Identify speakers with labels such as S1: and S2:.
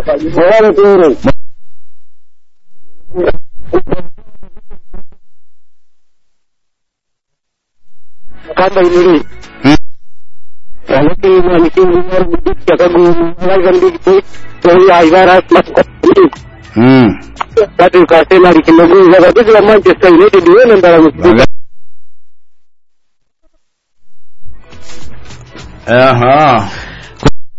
S1: Bukan turun. Kata ini. Kalau kita mungkin berbudi kita mulakan begitu. Jadi agar masuk. Tapi kasih lagi kita juga tapi selama Manchester United dua antara musim.
S2: Aha.